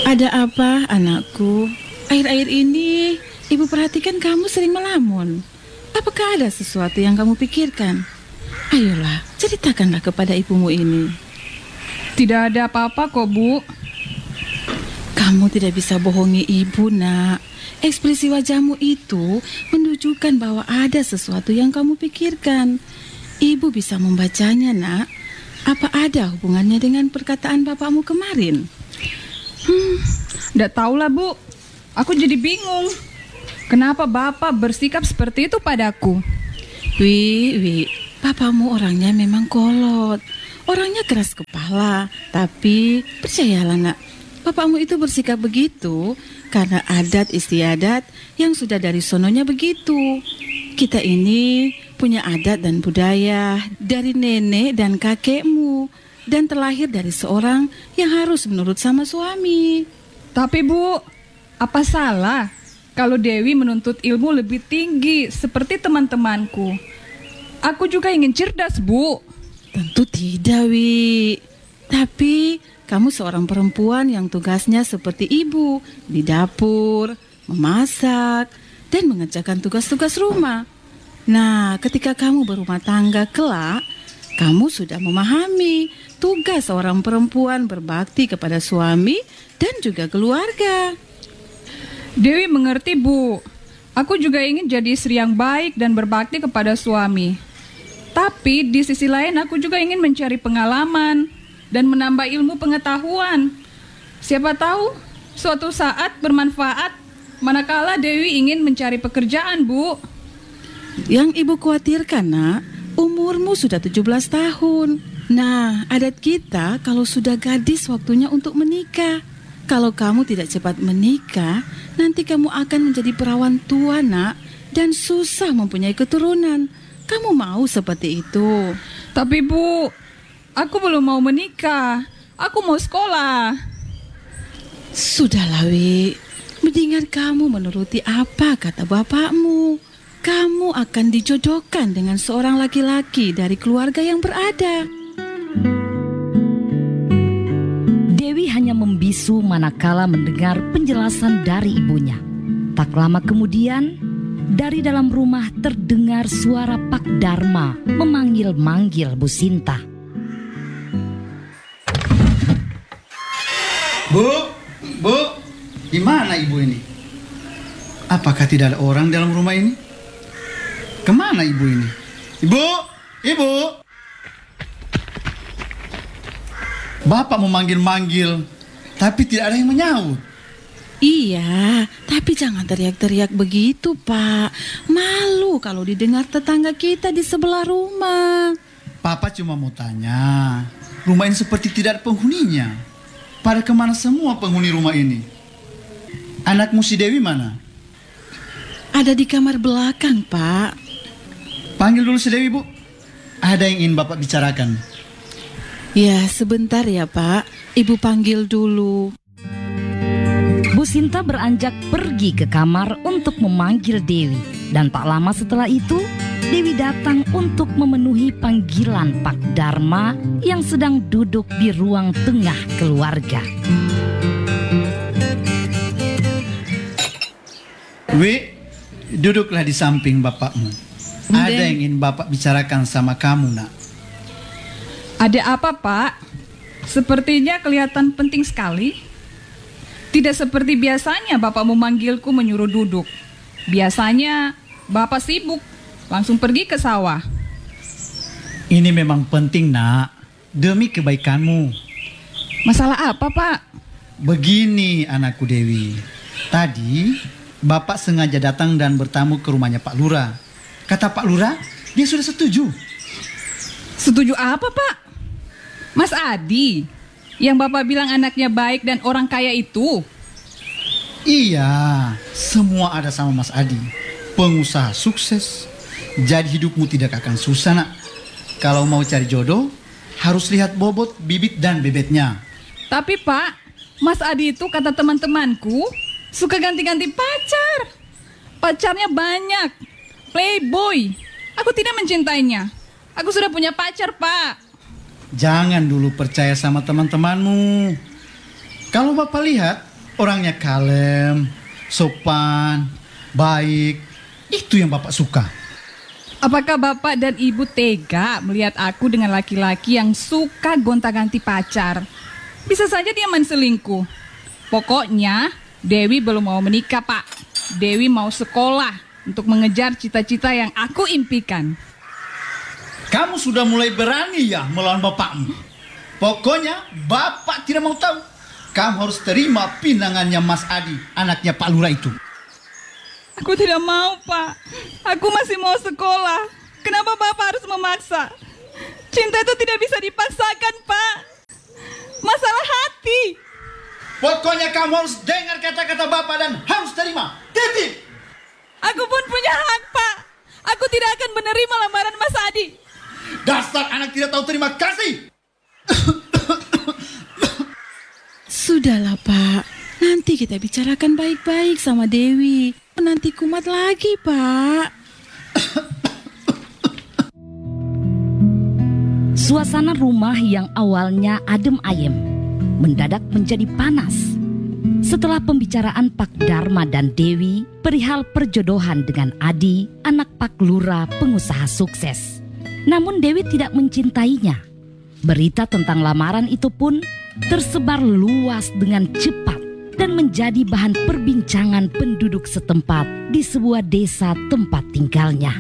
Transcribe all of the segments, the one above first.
Ada apa, anakku? Akhir-akhir ini, ibu perhatikan kamu sering melamun. Apakah ada sesuatu yang kamu pikirkan? Ayolah, ceritakanlah kepada ibumu ini. Tidak ada apa-apa kok, Bu. Kamu tidak bisa bohongi ibu, nak. Ekspresi wajahmu itu menunjukkan bahwa ada sesuatu yang kamu pikirkan. Ibu bisa membacanya, nak. Apa ada hubungannya dengan perkataan bapakmu kemarin? Nggak tahulah, Bu. Aku jadi bingung. Kenapa Bapak bersikap seperti itu padaku? Wi, bapakmu orangnya memang kolot. Orangnya keras kepala. Tapi percayalah, nak, bapakmu itu bersikap begitu karena adat istiadat yang sudah dari sononya begitu. Kita ini punya adat dan budaya dari nenek dan kakekmu, dan terlahir dari seorang yang harus menurut sama suami. Tapi Bu, apa salah kalau Dewi menuntut ilmu lebih tinggi seperti teman-temanku? Aku juga ingin cerdas, Bu. Tentu tidak, Wi. Tapi kamu seorang perempuan yang tugasnya seperti ibu, di dapur, memasak, dan mengerjakan tugas-tugas rumah. Nah, ketika kamu berumah tangga kelak, kamu sudah memahami tugas seorang perempuan berbakti kepada suami dan juga keluarga. Dewi mengerti, Bu. Aku juga ingin jadi istri yang baik dan berbakti kepada suami. Tapi di sisi lain aku juga ingin mencari pengalaman dan menambah ilmu pengetahuan. Siapa tahu suatu saat bermanfaat manakala Dewi ingin mencari pekerjaan, Bu. Yang ibu khawatirkan, nak, umurmu sudah 17 tahun. Nah, adat kita kalau sudah gadis waktunya untuk menikah. Kalau kamu tidak cepat menikah, nanti kamu akan menjadi perawan tua, nak, dan susah mempunyai keturunan. Kamu mau seperti itu? Tapi Bu, aku belum mau menikah. Aku mau sekolah. Sudahlah, Wi. Mendingan kamu menuruti apa kata bapakmu. Kamu akan dijodohkan dengan seorang laki-laki dari keluarga yang berada. Dewi hanya membisu manakala mendengar penjelasan dari ibunya. Tak lama kemudian, dari dalam rumah terdengar suara Pak Dharma memanggil-manggil Bu Sinta. Bu, di mana ibu ini? Apakah tidak ada orang dalam rumah ini? Kemana ibu ini? Ibu! Bapak memanggil-manggil, tapi tidak ada yang menyaut. Iya, tapi jangan teriak-teriak begitu, Pak. Malu kalau didengar tetangga kita di sebelah rumah. Papa cuma mau tanya, rumah ini seperti tidak ada penghuninya. Pada kemana semua penghuni rumah ini? Anakmu si Dewi mana? Ada di kamar belakang, Pak. Panggil dulu si Dewi, Bu. Ada yang ingin Bapak bicarakan. Ya, sebentar ya, Pak. Ibu panggil dulu. Bu Sinta beranjak pergi ke kamar untuk memanggil Dewi. Dan tak lama setelah itu, Dewi datang untuk memenuhi panggilan Pak Dharma yang sedang duduk di ruang tengah keluarga. Wi, duduklah di samping bapakmu. Ada yang ingin Bapak bicarakan sama kamu, nak. Ada apa, Pak? Sepertinya kelihatan penting sekali. Tidak seperti biasanya Bapak memanggilku menyuruh duduk. Biasanya Bapak sibuk, langsung pergi ke sawah. Ini memang penting, nak. Demi kebaikanmu. Masalah apa, Pak? Begini, anakku Dewi. Tadi Bapak sengaja datang dan bertamu ke rumahnya Pak Lurah. Kata Pak Lurah, dia sudah setuju. Setuju apa, Pak? Mas Adi, yang Bapak bilang anaknya baik dan orang kaya itu. Iya, semua ada sama Mas Adi. Pengusaha sukses. Jadi hidupmu tidak akan susah, nak. Kalau mau cari jodoh, harus lihat bobot, bibit, dan bebetnya. Tapi, Pak, Mas Adi itu kata teman-temanku suka ganti-ganti pacar. Pacarnya banyak, playboy. Aku tidak mencintainya. Aku sudah punya pacar, Pak. Jangan dulu percaya sama teman-temanmu. Kalau Bapak lihat, Orangnya kalem, sopan, baik. Itu yang Bapak suka. Apakah Bapak dan Ibu tega melihat aku dengan laki-laki yang suka gonta-ganti pacar? Bisa saja dia menselingkuh. Pokoknya Dewi belum mau menikah, Pak. Dewi mau sekolah untuk mengejar cita-cita yang aku impikan. Kamu sudah mulai berani ya melawan bapakmu. Pokoknya Bapak tidak mau tahu. Kamu harus terima pinangannya Mas Adi, anaknya Pak Lurah itu. Aku tidak mau, Pak. Aku masih mau sekolah. Kenapa Bapak harus memaksa? Cinta itu tidak bisa dipaksakan, Pak. Masalah hati. Pokoknya kamu harus dengar kata-kata Bapak dan harus terima. Titik. Aku pun punya hak, Pak. Aku tidak akan menerima lamaran Mas Adi. Dasar anak tidak tahu terima kasih. Sudahlah Pak, nanti kita bicarakan baik-baik sama Dewi. Nanti kumat lagi Pak. Suasana rumah yang awalnya adem ayem mendadak menjadi panas setelah pembicaraan Pak Darma dan Dewi perihal perjodohan dengan Adi, anak Pak Lurah pengusaha sukses. Namun Dewi tidak mencintainya. Berita tentang lamaran itu pun tersebar luas dengan cepat dan menjadi bahan perbincangan penduduk setempat di sebuah desa tempat tinggalnya.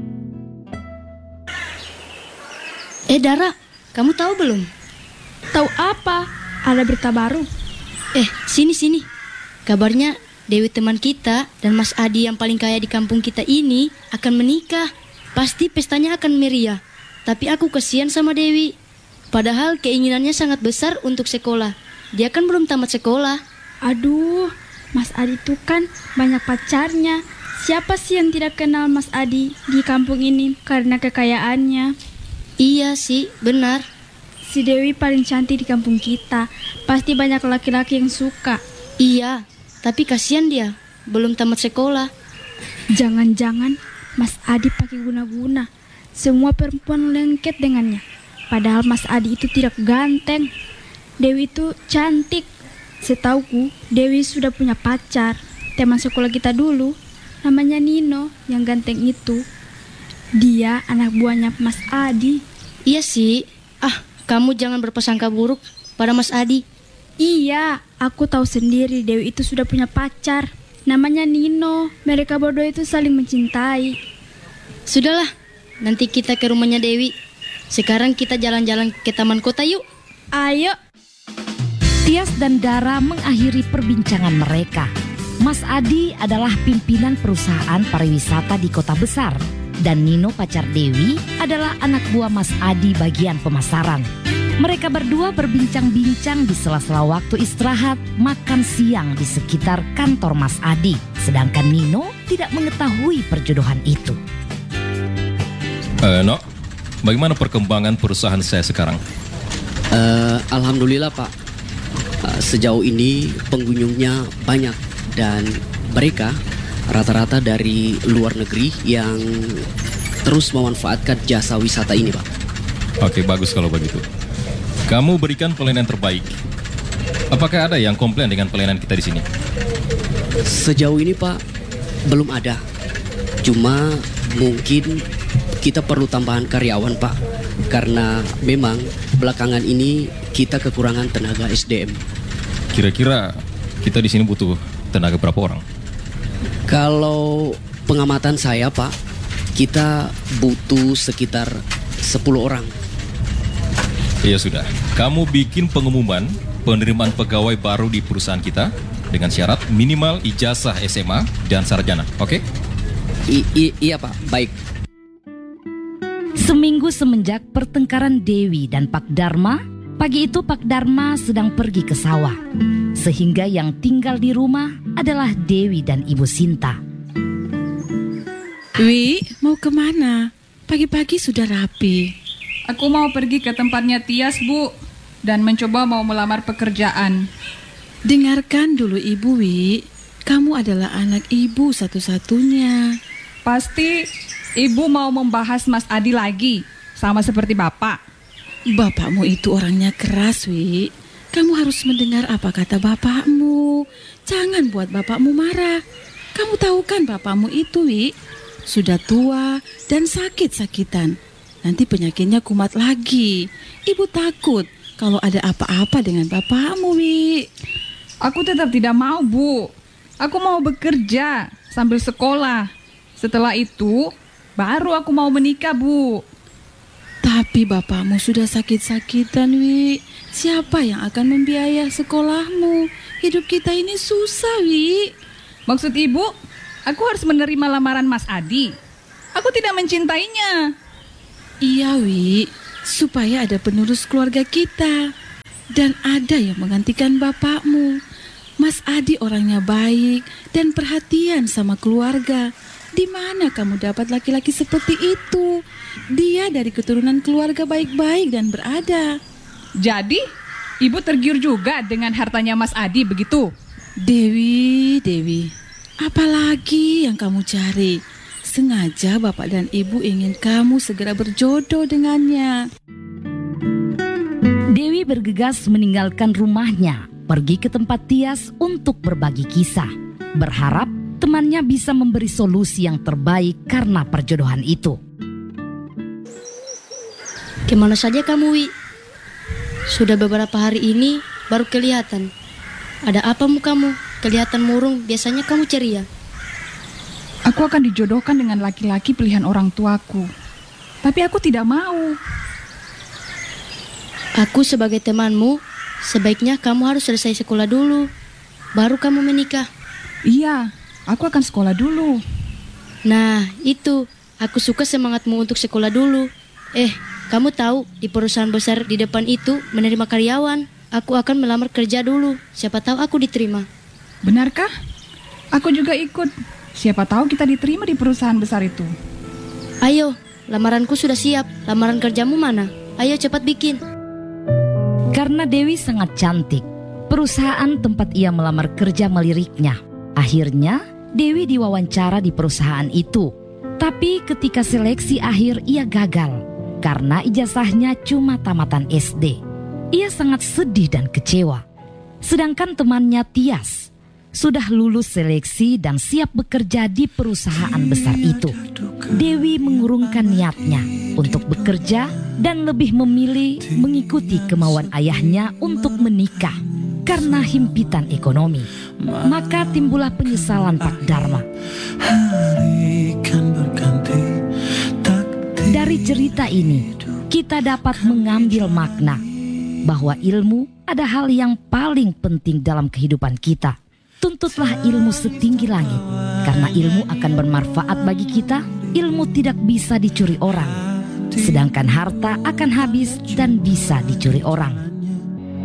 Dara, kamu tahu belum? Tahu apa? Ada berita baru. Sini. Kabarnya Dewi teman kita dan Mas Adi yang paling kaya di kampung kita ini akan menikah. Pasti pestanya akan meriah. Tapi aku kasihan sama Dewi. Padahal keinginannya sangat besar untuk sekolah. Dia kan belum tamat sekolah. Aduh, Mas Adi itu kan banyak pacarnya. Siapa sih yang tidak kenal Mas Adi di kampung ini karena kekayaannya? Iya sih, benar. Si Dewi paling cantik di kampung kita. Pasti banyak laki-laki yang suka. Iya, tapi kasihan dia, belum tamat sekolah. Jangan-jangan Mas Adi pakai guna-guna. Semua perempuan lengket dengannya. Padahal Mas Adi itu tidak ganteng. Dewi itu cantik. Setauku, Dewi sudah punya pacar. Teman sekolah kita dulu, namanya Nino, yang ganteng itu. Dia anak buahnya Mas Adi. Iya sih. Kamu jangan berprasangka buruk pada Mas Adi. Iya, aku tahu sendiri Dewi itu sudah punya pacar. Namanya Nino. Mereka berdua itu saling mencintai. Sudahlah, nanti kita ke rumahnya Dewi. Sekarang kita jalan-jalan ke taman kota yuk. Ayo. Tias dan Dara mengakhiri perbincangan mereka. Mas Adi adalah pimpinan perusahaan pariwisata di kota besar. Dan Nino pacar Dewi adalah anak buah Mas Adi bagian pemasaran. Mereka berdua berbincang-bincang di sela-sela waktu istirahat makan siang di sekitar kantor Mas Adi. Sedangkan Nino tidak mengetahui perjodohan itu. Nok, bagaimana perkembangan perusahaan saya sekarang? Alhamdulillah Pak. Sejauh ini pengunjungnya banyak dan mereka rata-rata dari luar negeri yang terus memanfaatkan jasa wisata ini, Pak. Oke, bagus kalau begitu. Kamu berikan pelayanan terbaik. Apakah ada yang komplain dengan pelayanan kita di sini? Sejauh ini, Pak, belum ada. Cuma mungkin kita perlu tambahan karyawan, Pak. Karena memang belakangan ini kita kekurangan tenaga SDM. Kira-kira kita di sini butuh tenaga berapa orang? Kalau pengamatan saya, Pak, kita butuh sekitar 10 orang. Ya sudah, kamu bikin pengumuman penerimaan pegawai baru di perusahaan kita dengan syarat minimal ijazah SMA dan sarjana, oke? Iya, Pak, baik. Seminggu semenjak pertengkaran Dewi dan Pak Darma, pagi itu Pak Darma sedang pergi ke sawah. Sehingga yang tinggal di rumah adalah Dewi dan Ibu Sinta. Wi, mau kemana? Pagi-pagi sudah rapi. Aku mau pergi ke tempatnya Tias, Bu, dan mencoba mau melamar pekerjaan. Dengarkan dulu Ibu Wi, kamu adalah anak ibu satu-satunya. Pasti Ibu mau membahas Mas Adi lagi, sama seperti Bapak. Bapakmu itu orangnya keras, Wi. Kamu harus mendengar apa kata bapakmu. Jangan buat bapakmu marah. Kamu tahu kan bapakmu itu, Wi, sudah tua dan sakit-sakitan. Nanti penyakitnya kumat lagi. Ibu takut kalau ada apa-apa dengan bapakmu, Wi. Aku tetap tidak mau, Bu. Aku mau bekerja sambil sekolah. Setelah itu, baru aku mau menikah, Bu. Tapi bapakmu sudah sakit-sakitan, Wi. Siapa yang akan membiayai sekolahmu? Hidup kita ini susah, Wi. Maksud Ibu, aku harus menerima lamaran Mas Adi. Aku tidak mencintainya. Iya, Wi. Supaya ada penerus keluarga kita. Dan ada yang menggantikan bapakmu. Mas Adi orangnya baik dan perhatian sama keluarga. Di mana kamu dapat laki-laki seperti itu? Dia dari keturunan keluarga baik-baik dan berada. Jadi, Ibu tergiur juga dengan hartanya Mas Adi begitu? Dewi, apalagi yang kamu cari? Sengaja Bapak dan Ibu ingin kamu segera berjodoh dengannya. Dewi bergegas meninggalkan rumahnya, pergi ke tempat Tias untuk berbagi kisah. Berharap temannya bisa memberi solusi yang terbaik karena perjodohan itu. Kemana saja kamu, Wi? Sudah beberapa hari ini baru kelihatan. Ada apa mukamu? Kelihatan murung, biasanya kamu ceria. Aku akan dijodohkan dengan laki-laki pilihan orang tuaku. Tapi aku tidak mau. Aku sebagai temanmu, sebaiknya kamu harus selesai sekolah dulu, baru kamu menikah. Iya, aku akan sekolah dulu. Nah, itu. Aku suka semangatmu untuk sekolah dulu. Kamu tahu, di perusahaan besar di depan itu menerima karyawan. Aku akan melamar kerja dulu. Siapa tahu aku diterima. Benarkah? Aku juga ikut. Siapa tahu kita diterima di perusahaan besar itu. Ayo, lamaranku sudah siap. Lamaran kerjamu mana? Ayo cepat bikin. Karena Dewi sangat cantik, perusahaan tempat ia melamar kerja meliriknya. Akhirnya, Dewi diwawancara di perusahaan itu. Tapi ketika seleksi akhir ia gagal karena ijazahnya cuma tamatan SD. Ia sangat sedih dan kecewa. Sedangkan temannya Tias sudah lulus seleksi dan siap bekerja di perusahaan besar itu. Dewi mengurungkan niatnya untuk bekerja dan lebih memilih mengikuti kemauan ayahnya untuk menikah karena himpitan ekonomi. Maka timbullah penyesalan Pak Dharma. Dari cerita ini, kita dapat mengambil makna bahwa ilmu ada hal yang paling penting dalam kehidupan kita. Tuntutlah ilmu setinggi langit, karena ilmu akan bermanfaat bagi kita. Ilmu tidak bisa dicuri orang, sedangkan harta akan habis dan bisa dicuri orang.